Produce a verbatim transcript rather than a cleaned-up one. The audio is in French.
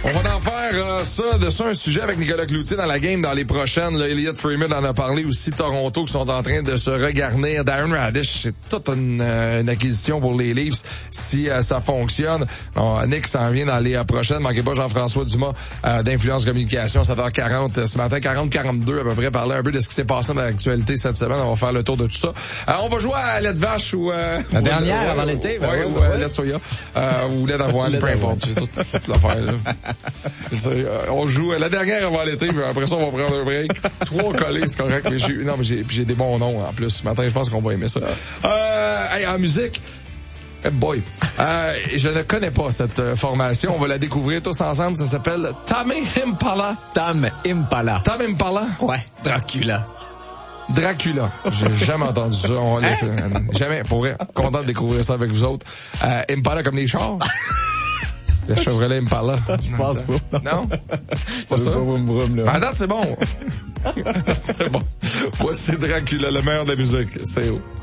On va en faire euh, ça, de ça un sujet avec Nicolas Cloutier dans la game dans les prochaines. Là, Elliott Freeman en a parlé aussi. Toronto qui sont en train de se regarnir. Darren Radish, c'est toute une, euh, une acquisition pour les Leafs si euh, ça fonctionne. Bon, Nick s'en vient dans les euh, prochaines. Manquez pas Jean-François Dumas euh, d'Influence Communication, sept heures quarante euh, ce matin, quarante quarante-deux à peu près, parler un peu de ce qui s'ait passé dans l'actualité cette semaine. On va faire le tour de tout ça. Euh, on va jouer à lait de vache ou... Euh, la ou, dernière euh, avant l'été. Ouais, ouais, ou ouais, euh, ouais. lait de soya. Euh, ou lait d'avoine, peu importe. J'ai tout, toute l'affaire, là. Euh, on joue la dernière avant l'été, mais après ça, on va prendre un break. Trois collés, c'est correct. Mais j'ai, non, mais j'ai, j'ai des bons noms en plus. Ce matin, je pense qu'on va aimer ça. Euh, hey, en musique, hey boy, euh, je ne connais pas cette euh, formation. On va la découvrir tous ensemble. Ça s'appelle Tame Impala. Tame Impala. Tame Impala? Ouais. Dracula. Dracula. J'ai jamais entendu ça. On va laisser, hein? Jamais. Pour vrai. Content de découvrir ça avec vous autres. Euh, Impala comme les chars. Le Chevrolet Impala. Je pense pas. Non? C'est pas ça? Vroom, vroom, là. À date, c'est bon. C'est bon. Voici Dracula, le meilleur de la musique. C'est où?